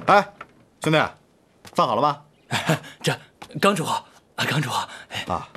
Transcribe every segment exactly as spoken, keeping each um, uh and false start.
哎，兄弟，饭好了吗？ 这刚煮好，刚煮好。 啊。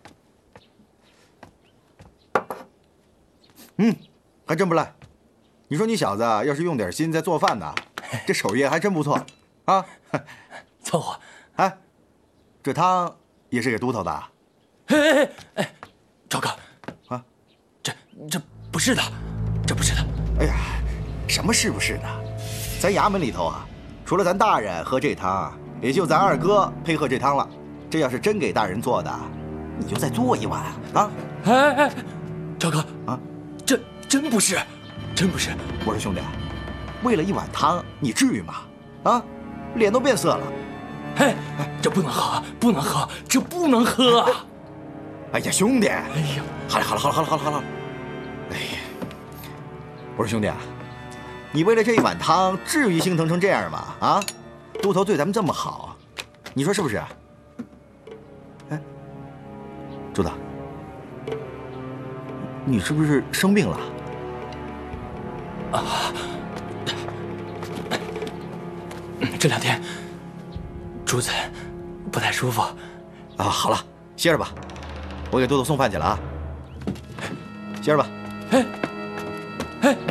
嗯，还真不赖。你说你小子要是用点心在做饭呢，这手艺还真不错啊。 凑合。 哎，这汤也是给都头的。 哎哎哎，赵哥， 啊， 这这不是的，这不是的。 哎呀，什么是不是的？咱衙门里头啊，除了咱大人喝这汤，也就咱二哥配合这汤了。这要是真给大人做的，你就再做一碗啊！ 哎哎哎，赵哥啊， 这真不是，真不是。 我说兄弟，为了一碗汤，你至于吗？啊，脸都变色了。 哎，这不能喝，不能喝，这不能喝啊！ 哎呀，兄弟！哎呀， 好了好了好了好了好了好了！哎呀，我说兄弟啊，你为了这一碗汤，至于心疼成这样吗？啊，都头对咱们这么好，你说是不是？哎，朱大，你是不是生病了？ 啊，这两天主子不太舒服。 啊，好了，歇着吧，我给都头送饭去了啊。歇着吧。 哎，哎。